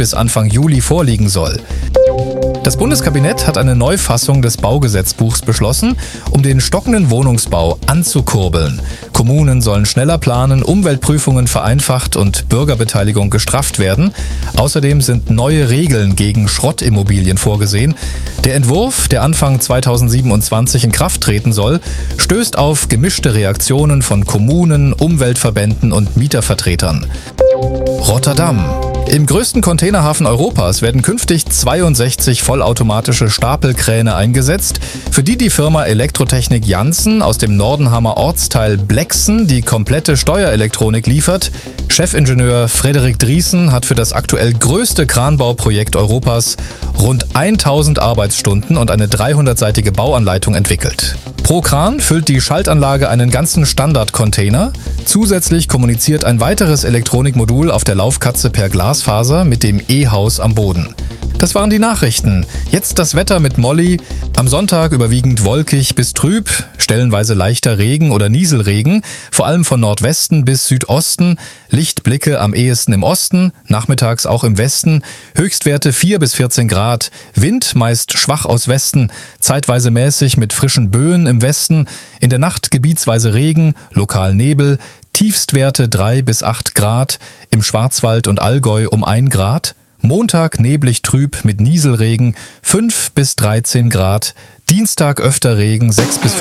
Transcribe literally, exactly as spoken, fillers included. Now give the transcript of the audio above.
bis Anfang Juli vorliegen soll. Das Bundeskabinett hat eine Neufassung des Baugesetzbuchs beschlossen, um den stockenden Wohnungsbau anzukurbeln. Kommunen sollen schneller planen, Umweltprüfungen vereinfacht und Bürgerbeteiligung gestrafft werden. Außerdem sind neue Regeln gegen Schrottimmobilien vorgesehen. Der Entwurf, der Anfang zweitausendsiebenundzwanzig in Kraft treten soll, stößt auf gemischte Reaktionen von Kommunen, Umweltverbänden und Mietervertretern. Rotterdam. Im größten Containerhafen Europas werden künftig zweiundsechzig vollautomatische Stapelkräne eingesetzt, für die die Firma Elektrotechnik Janssen aus dem Nordenhamer Ortsteil Blexen die komplette Steuerelektronik liefert. Chefingenieur Frederik Driessen hat für das aktuell größte Kranbauprojekt Europas rund tausend Arbeitsstunden und eine dreihundertseitige Bauanleitung entwickelt. Pro Kran füllt die Schaltanlage einen ganzen Standard-Container. Zusätzlich kommuniziert ein weiteres Elektronikmodul auf der Laufkatze per Glasfaser mit dem E-Haus am Boden. Das waren die Nachrichten. Jetzt das Wetter mit Molly. Am Sonntag überwiegend wolkig bis trüb, stellenweise leichter Regen oder Nieselregen, vor allem von Nordwesten bis Südosten. Lichtblicke am ehesten im Osten, nachmittags auch im Westen. Höchstwerte vier bis vierzehn Grad. Wind meist schwach aus Westen, zeitweise mäßig mit frischen Böen im Westen. In der Nacht gebietsweise Regen, lokal Nebel. Tiefstwerte drei bis acht Grad. Im Schwarzwald und Allgäu um ein Grad. Montag neblig trüb mit Nieselregen, fünf bis dreizehn Grad. Dienstag öfter Regen, sechs bis